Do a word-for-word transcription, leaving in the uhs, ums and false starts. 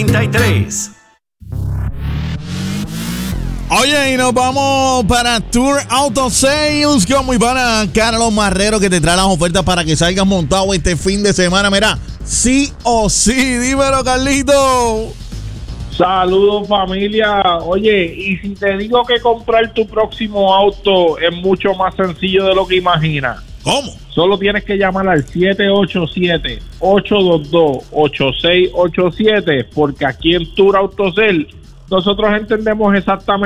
noventa y tres. Oye, y nos vamos para Tour Auto Sales con muy pana Carlos Marrero, que te trae las ofertas para que salgas montado este fin de semana. Mira, sí o sí, dímelo, Carlito. Saludos, familia. Oye, y si te digo que comprar tu próximo auto es mucho más sencillo de lo que imaginas. ¿Cómo? Solo tienes que llamar al siete ocho siete, ocho dos dos, ocho seis ocho siete, porque aquí en Tour Auto Sales nosotros entendemos exactamente